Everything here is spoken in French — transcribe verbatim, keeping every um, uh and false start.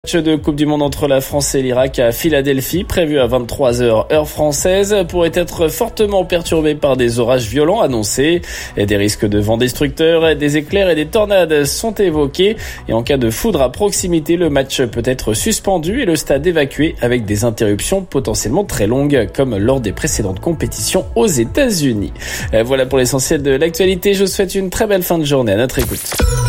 De Coupe du Monde entre la France et l'Irak à Philadelphie, prévu à vingt-trois heures heure française, pourrait être fortement perturbé par des orages violents annoncés. Et des risques de vent destructeurs, des éclairs et des tornades sont évoqués. Et en cas de foudre à proximité, le match peut être suspendu et le stade évacué avec des interruptions potentiellement très longues, comme lors des précédentes compétitions aux États-Unis. Voilà pour l'essentiel de l'actualité. Je vous souhaite une très belle fin de journée. À notre écoute.